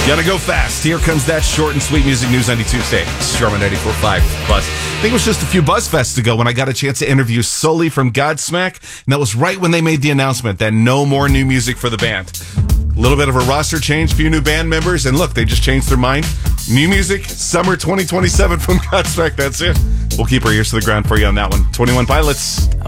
Gotta go fast. Here comes that short and sweet music news on Tuesday. Sherman 94.5 Buzz. I think it was just a few BuzzFests ago when I got a chance to interview Sully from Godsmack, and that was right when they made the announcement that no more new music for the band. A little bit of a roster change, few new band members, and look, they just changed their mind. New music, summer 2027 from Godsmack. That's it. We'll keep our ears to the ground for you on that one. 21 Pilots.